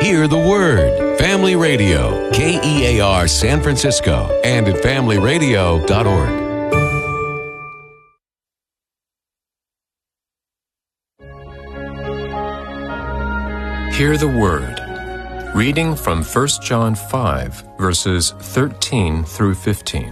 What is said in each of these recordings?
Hear the Word. Family Radio, KEAR San Francisco, and at familyradio.org. Hear the Word. Reading from 1 John 5, verses 13 through 15.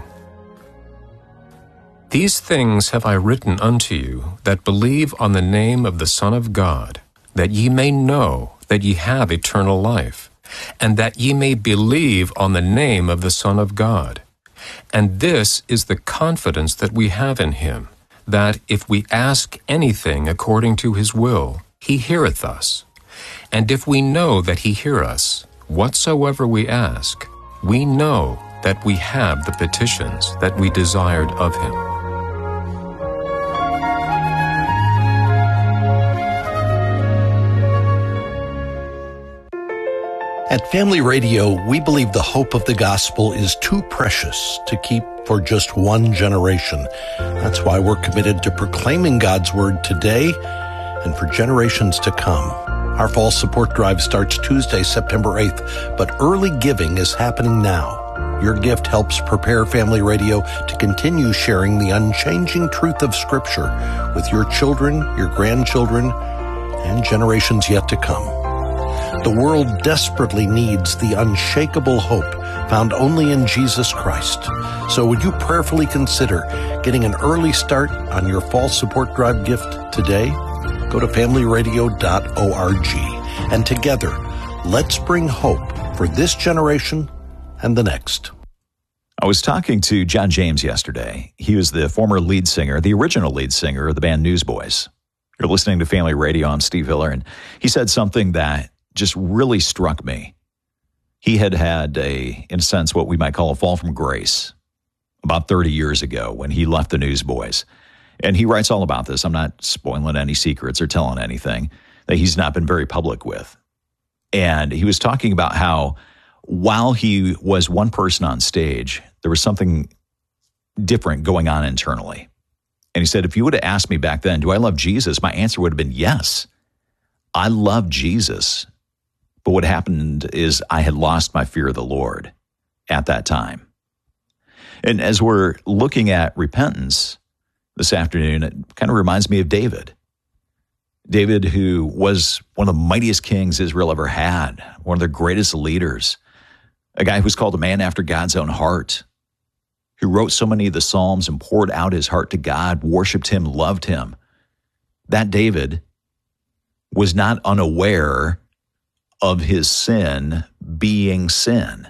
These things have I written unto you that believe on the name of the Son of God, that ye may know that ye have eternal life, and that ye may believe on the name of the Son of God. And this is the confidence that we have in him, that if we ask anything according to his will, he heareth us. And if we know that he hear us, whatsoever we ask, we know that we have the petitions that we desired of him. At Family Radio, we believe the hope of the gospel is too precious to keep for just one generation. That's why we're committed to proclaiming God's word today and for generations to come. Our fall support drive starts Tuesday, September 8th, but early giving is happening now. Your gift helps prepare Family Radio to continue sharing the unchanging truth of Scripture with your children, your grandchildren, and generations yet to come. The world desperately needs the unshakable hope found only in Jesus Christ. So would you prayerfully consider getting an early start on your fall support drive gift today? Go to familyradio.org, and together, let's bring hope for this generation and the next. I was talking to John James yesterday. He was the former lead singer, the original lead singer of the band Newsboys. You're listening to Family Radio. I'm Steve Hiller, and he said something that just really struck me. He had in a sense, what we might call a fall from grace about 30 years ago when he left the Newsboys. And he writes all about this. I'm not spoiling any secrets or telling anything that he's not been very public with. And he was talking about how while he was one person on stage, there was something different going on internally. And he said, if you would have asked me back then, do I love Jesus? My answer would have been yes. I love Jesus. But what happened is I had lost my fear of the Lord at that time. And as we're looking at repentance this afternoon, it kind of reminds me of David. David, who was one of the mightiest kings Israel ever had, one of their greatest leaders, a guy who was called a man after God's own heart, who wrote so many of the Psalms and poured out his heart to God, worshiped him, loved him. That David was not unaware of his sin being sin.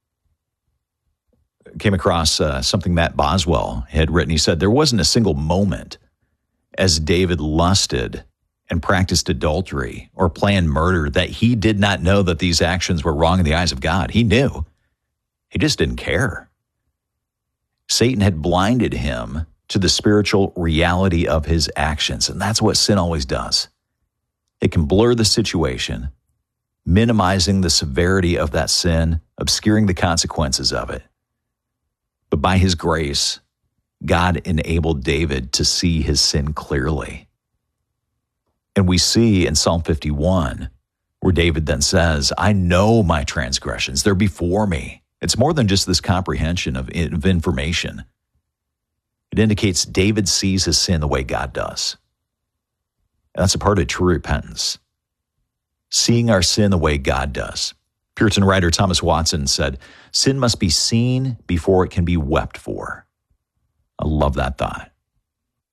Came across something Matt Boswell had written. He said, there wasn't a single moment as David lusted and practiced adultery or planned murder that he did not know that these actions were wrong in the eyes of God. He knew. He just didn't care. Satan had blinded him to the spiritual reality of his actions, and that's what sin always does. It can blur the situation, minimizing the severity of that sin, obscuring the consequences of it. But by his grace, God enabled David to see his sin clearly. And we see in Psalm 51, where David then says, I know my transgressions, they're before me. It's more than just this comprehension of information. It indicates David sees his sin the way God does. And that's a part of true repentance. Seeing our sin the way God does. Puritan writer Thomas Watson said, sin must be seen before it can be wept for. I love that thought.